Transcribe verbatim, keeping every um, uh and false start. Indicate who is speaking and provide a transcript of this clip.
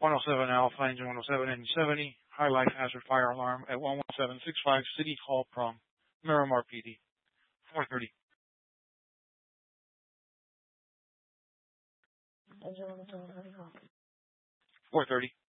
Speaker 1: one oh seven Alpha Engine one oh seven N seventy, high life hazard fire alarm at one one seven six five City Hall Prom, Miramar P D. four thirty. four thirty.